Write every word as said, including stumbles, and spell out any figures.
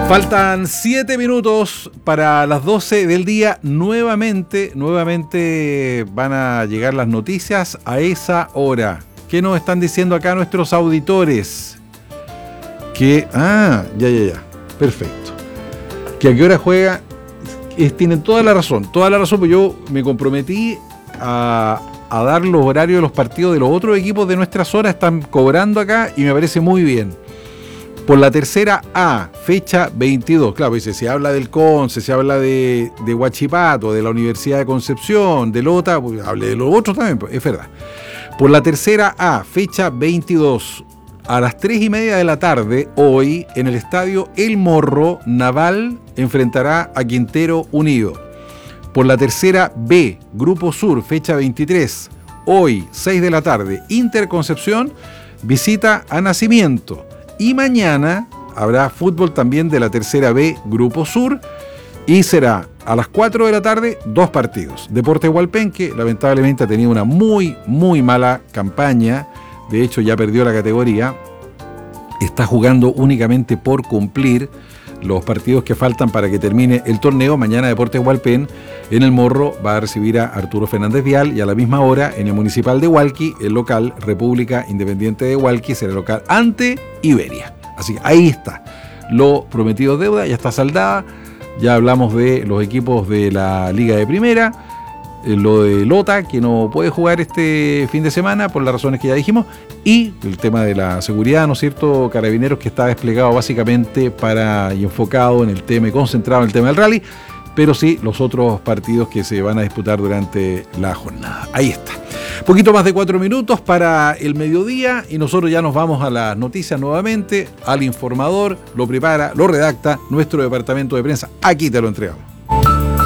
Faltan siete minutos para las doce del día. Nuevamente, nuevamente van a llegar las noticias a esa hora. ¿Qué nos están diciendo acá nuestros auditores? Que, ah, ya, ya, ya, perfecto. Que a qué hora juega, es, tienen toda la razón, toda la razón, porque yo me comprometí a, a dar los horarios de los partidos de los otros equipos de nuestra zona, están cobrando acá y me parece muy bien. Por la tercera A, fecha veintidós, claro, dice, se habla del Conce, se habla de, de Huachipato, de la Universidad de Concepción, de Lota, pues, hable de los otros también, pues, es verdad. Por la tercera A, fecha veintidós, a las tres y media de la tarde, hoy, en el estadio El Morro, Naval enfrentará a Quintero Unido. Por la tercera B, Grupo Sur, fecha veintitrés, hoy, seis de la tarde, Inter Concepción visita a Nacimiento. Y mañana habrá fútbol también de la tercera B, Grupo Sur, y será a las cuatro de la tarde, dos partidos. Deportes Hualpenque, lamentablemente, ha tenido una muy, muy mala campaña. De hecho, ya perdió la categoría. Está jugando únicamente por cumplir los partidos que faltan para que termine el torneo. Mañana Deportes Hualpén, en el Morro, va a recibir a Arturo Fernández Vial, y a la misma hora, en el Municipal de Hualqui, el local República Independiente de Hualqui será el local ante Iberia. Así que ahí está. Lo prometido deuda, ya está saldada. Ya hablamos de los equipos de la Liga de Primera. Lo de Lota, que no puede jugar este fin de semana por las razones que ya dijimos, y el tema de la seguridad, ¿no es cierto? Carabineros, que está desplegado básicamente para y enfocado en el tema y concentrado en el tema del rally, pero sí los otros partidos que se van a disputar durante la jornada. Ahí está. Poquito más de cuatro minutos para el mediodía y nosotros ya nos vamos a las noticias nuevamente. Al informador lo prepara, lo redacta nuestro departamento de prensa. Aquí te lo entregamos.